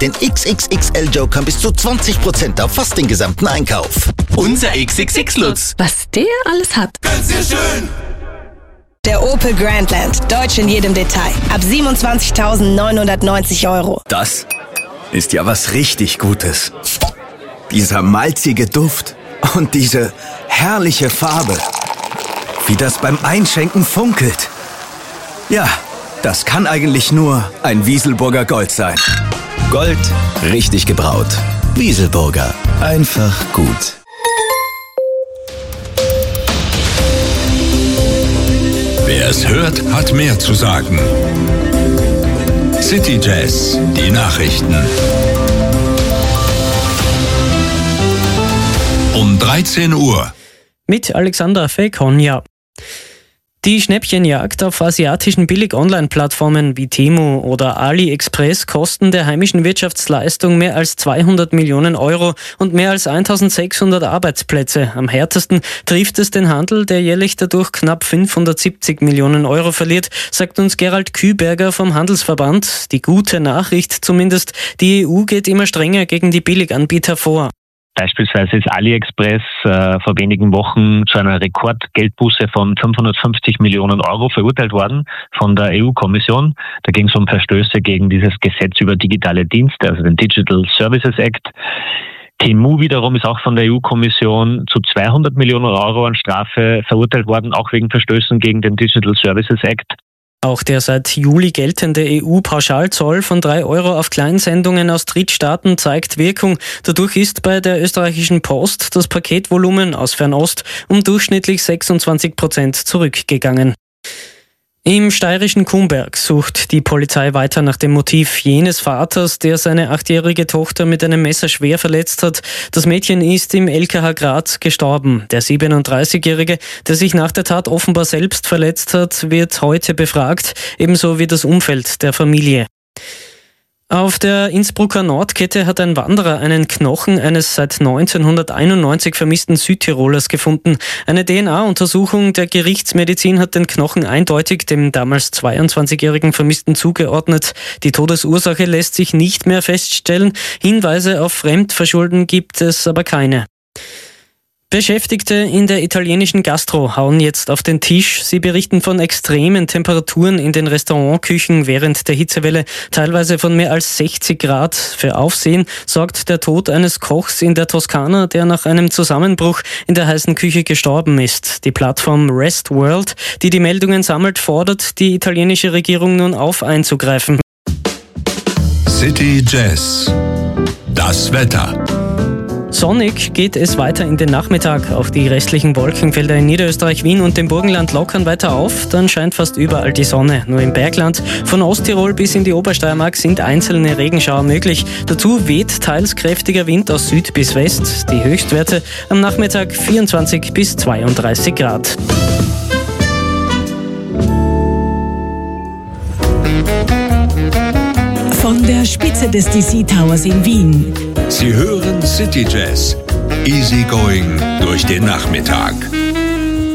Denn XXXL Joker bis zu 20% auf fast den gesamten Einkauf. Unser XXX-Lutz. Was der alles hat. Ganz sehr schön. Der Opel Grandland. Deutsch in jedem Detail. Ab 27.990 €. Das ist ja was richtig Gutes. Dieser malzige Duft und diese herrliche Farbe. Wie das beim Einschenken funkelt. Ja, das kann eigentlich nur ein Wieselburger Gold sein. Gold, richtig gebraut. Wieselburger. Einfach gut. Wer es hört, hat mehr zu sagen. City Jazz, die Nachrichten. Um 13 Uhr. Mit Alexander Fekonja. Die Schnäppchenjagd auf asiatischen Billig-Online-Plattformen wie Temu oder AliExpress kosten der heimischen Wirtschaftsleistung mehr als 200 Millionen € und mehr als 1600 Arbeitsplätze. Am härtesten trifft es den Handel, der jährlich dadurch knapp 570 Millionen € verliert, sagt uns Gerald Küberger vom Handelsverband. Die gute Nachricht zumindest, die EU geht immer strenger gegen die Billiganbieter vor. Beispielsweise ist AliExpress vor wenigen Wochen zu einer Rekordgeldbuße von 550 Millionen € verurteilt worden von der EU-Kommission. Da ging es um Verstöße gegen dieses Gesetz über digitale Dienste, also den Digital Services Act. Temu wiederum ist auch von der EU-Kommission zu 200 Millionen € an Strafe verurteilt worden, auch wegen Verstößen gegen den Digital Services Act. Auch der seit Juli geltende EU-Pauschalzoll von 3 € auf Kleinsendungen aus Drittstaaten zeigt Wirkung. Dadurch ist bei der österreichischen Post das Paketvolumen aus Fernost um durchschnittlich 26% zurückgegangen. Im steirischen Kumberg sucht die Polizei weiter nach dem Motiv jenes Vaters, der seine 8-jährige Tochter mit einem Messer schwer verletzt hat. Das Mädchen ist im LKH Graz gestorben. Der 37-Jährige, der sich nach der Tat offenbar selbst verletzt hat, wird heute befragt, ebenso wie das Umfeld der Familie. Auf der Innsbrucker Nordkette hat ein Wanderer einen Knochen eines seit 1991 vermissten Südtirolers gefunden. Eine DNA-Untersuchung der Gerichtsmedizin hat den Knochen eindeutig dem damals 22-jährigen Vermissten zugeordnet. Die Todesursache lässt sich nicht mehr feststellen. Hinweise auf Fremdverschulden gibt es aber keine. Beschäftigte in der italienischen Gastro hauen jetzt auf den Tisch. Sie berichten von extremen Temperaturen in den Restaurantküchen während der Hitzewelle, teilweise von mehr als 60 Grad. Für Aufsehen sorgt der Tod eines Kochs in der Toskana, der nach einem Zusammenbruch in der heißen Küche gestorben ist. Die Plattform Rest World, die die Meldungen sammelt, fordert die italienische Regierung nun auf, einzugreifen. City Jazz, das Wetter. Sonnig geht es weiter in den Nachmittag. Auch die restlichen Wolkenfelder in Niederösterreich, Wien und dem Burgenland lockern weiter auf. Dann scheint fast überall die Sonne. Nur im Bergland von Osttirol bis in die Obersteiermark sind einzelne Regenschauer möglich. Dazu weht teils kräftiger Wind aus Süd bis West. Die Höchstwerte am Nachmittag 24 bis 32 Grad. Von der Spitze des DC Towers in Wien. Sie hören City Jazz. Easy going durch den Nachmittag.